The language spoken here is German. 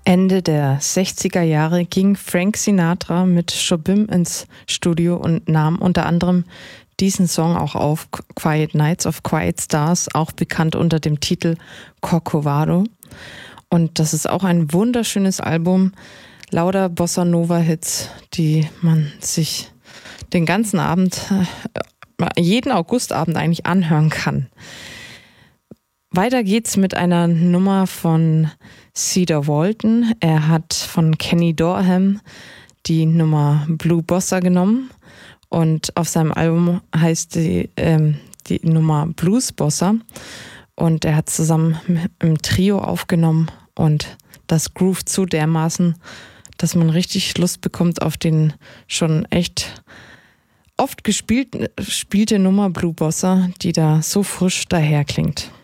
Ende der 60er Jahre ging Frank Sinatra mit Jobim ins Studio und nahm unter anderem diesen Song auch auf, Quiet Nights of Quiet Stars, auch bekannt unter dem Titel Corcovado. Und das ist auch ein wunderschönes Album, lauter Bossa Nova Hits, die man sich den ganzen Abend, jeden Augustabend eigentlich anhören kann. Weiter geht's mit einer Nummer von Cedar Walton. Er hat von Kenny Dorham die Nummer Blue Bossa genommen und auf seinem Album heißt die Nummer Blues Bossa und er hat zusammen im Trio aufgenommen und das groovt so dermaßen, dass man richtig Lust bekommt auf den schon echt oft gespielte Nummer Blue Bossa, die da so frisch daherklingt.